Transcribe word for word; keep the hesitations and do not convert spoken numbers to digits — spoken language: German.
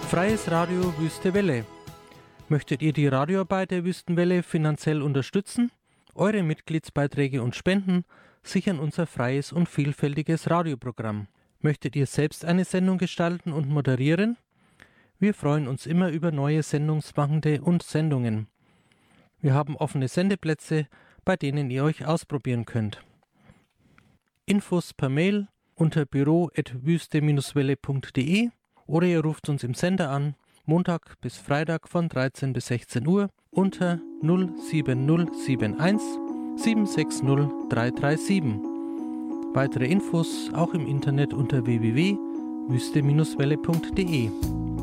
Freies Radio Wüste Welle. Möchtet ihr die Radioarbeit der Wüstenwelle finanziell unterstützen? Eure Mitgliedsbeiträge und Spenden sichern unser freies und vielfältiges Radioprogramm. Möchtet ihr selbst eine Sendung gestalten und moderieren? Wir freuen uns immer über neue Sendungsmachende und Sendungen. Wir haben offene Sendeplätze, bei denen ihr euch ausprobieren könnt. Infos per Mail unter büro at wüste welle punkt de oder ihr ruft uns im Sender an, Montag bis Freitag von dreizehn bis sechzehn Uhr unter null sieben null sieben eins sieben sechs null drei drei sieben. Weitere Infos auch im Internet unter w w w punkt wüste welle punkt de.